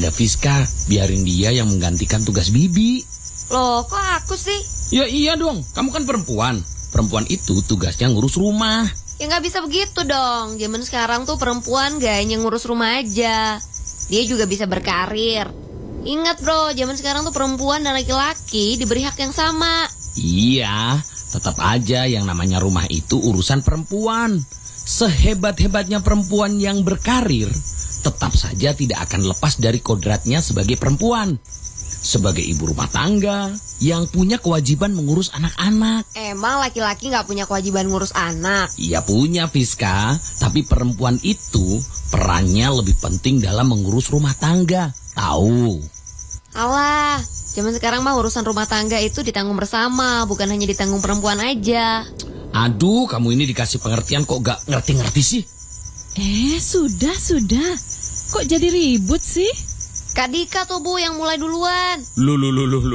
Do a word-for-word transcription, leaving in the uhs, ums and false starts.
ada Fiska, biarin dia yang menggantikan tugas Bibi. Loh, kok aku sih? Ya iya dong, kamu kan perempuan. Perempuan itu tugasnya ngurus rumah. Ya nggak bisa begitu dong. Zaman sekarang tuh perempuan gak hanya ngurus rumah aja, dia juga bisa berkarir. Ingat bro, zaman sekarang tuh perempuan dan laki-laki diberi hak yang sama. Iya, tetap aja yang namanya rumah itu urusan perempuan. Sehebat-hebatnya perempuan yang berkarir, tetap saja tidak akan lepas dari kodratnya sebagai perempuan. Sebagai ibu rumah tangga yang punya kewajiban mengurus anak-anak. Emang laki-laki gak punya kewajiban ngurus anak? Iya punya Fiska, tapi perempuan itu perannya lebih penting dalam mengurus rumah tangga. Tahu? Alah, zaman sekarang mah urusan rumah tangga itu ditanggung bersama, bukan hanya ditanggung perempuan aja. Aduh, kamu ini dikasih pengertian kok gak ngerti-ngerti sih? Eh, sudah, sudah. Kok jadi ribut sih? Kak Dika tuh Bu yang mulai duluan. Lu, lu, lu, lu,